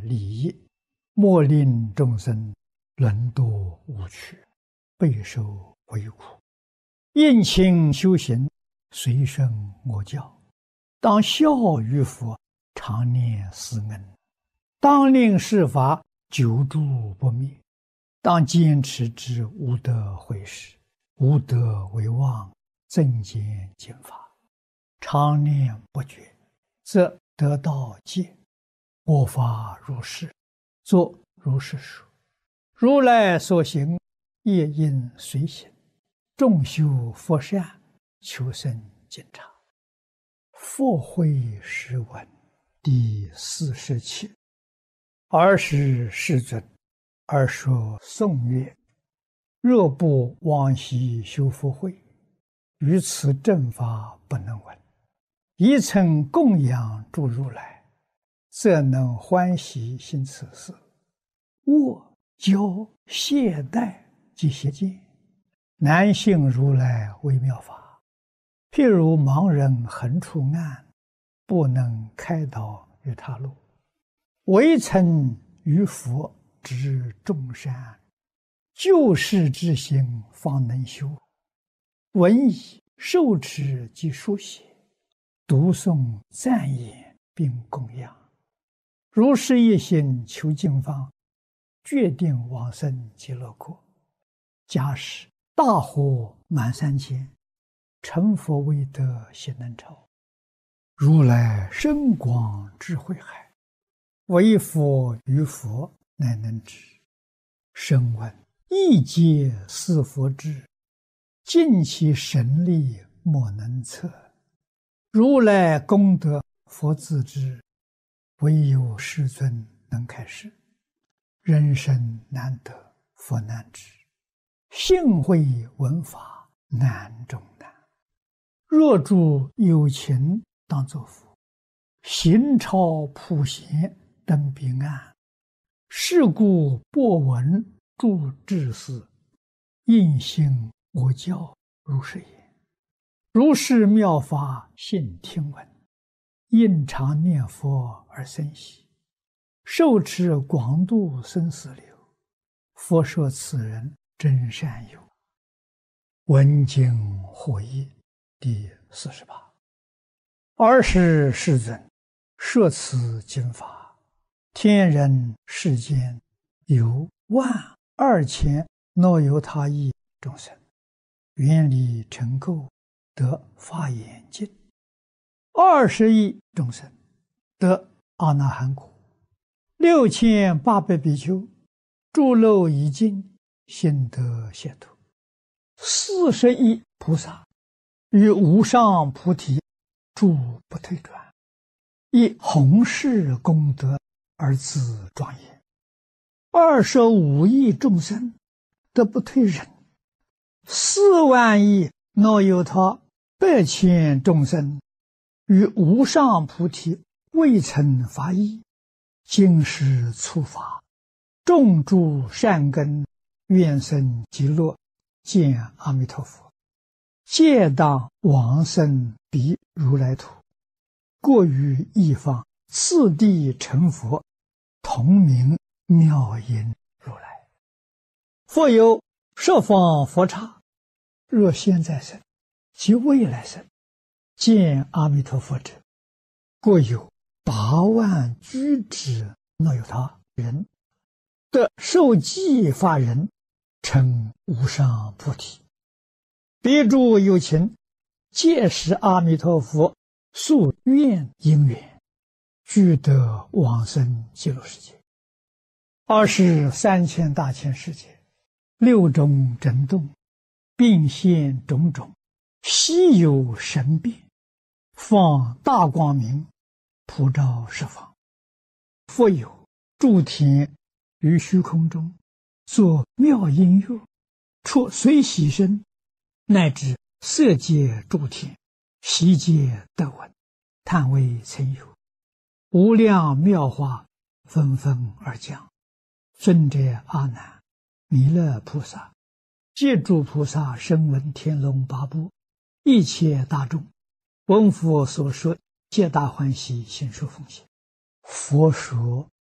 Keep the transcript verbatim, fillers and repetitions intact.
利益，莫令众生沦堕无趣，备受为苦。应勤修行，随顺我教，当效于佛，常念思恩，当令世法久住不灭，当坚持之无德毁事，无德为妄，增减减法，常念不绝，则得道戒。我法如是，作如是说。如来所行，业应随行。众修佛善，求生净察。佛慧诗文第四十七。尔时世尊，尔说颂曰：若不往昔修福慧，于此正法不能闻。一曾供养诸如来，则能欢喜行此事。握教懈怠及邪见，难信如来微妙法。譬如盲人横出暗，不能开导于他路。唯曾于佛知众善，救世之心方能修。闻已受持及书写，读诵赞言并供养。如是一心求净方，决定往生极乐国。假使大火满三千，成佛未得悉能超。如来深广智慧海，唯佛于佛乃能知。声闻一皆似佛智，尽其神力莫能测。如来功德佛自知，唯有世尊能开示。人生难得佛难知，信会闻法难中难。若诸有情当作佛，行超普贤登彼岸。是故播闻诸智士，应信我教如是言。如是妙法信听闻，应常念佛而生喜。受持广度生死流，佛说此人真善友。闻经获益第四十八。尔时世尊，摄此经法，天人世间有万二千若由他亿众生，愿力成垢，得法眼净。二十亿众生得阿那含果。六千八百比丘诸漏已尽，心得解脱。四十亿菩萨于无上菩提诸不退转，以弘誓功德而自庄严。二十五亿众生得不退忍，四万亿若有他百千众生于无上菩提未曾发意，今世初发，种诸善根，愿生极乐，见阿弥陀佛，皆当往生彼如来土。过于一方，次第成佛，同名妙音如来。复有十方佛刹，若现在生及未来生，见阿弥陀佛者，过有八万居之若有他人，得受记法人，成无上菩提。彼诸有情，皆是阿弥陀佛宿愿因缘，俱得往生极乐世界。二是三千大千世界，六种震动，并现种种，稀有神变，放大光明，普照十方。复有诸天于虚空中，作妙音乐，出随喜声，乃至色界诸天，悉皆得闻，叹为曾有。无量妙法纷纷而降。尊者阿难、弥勒菩萨、借诸菩萨声闻天龙八部一切大众，闻佛所说，皆大欢喜，信受奉行。佛说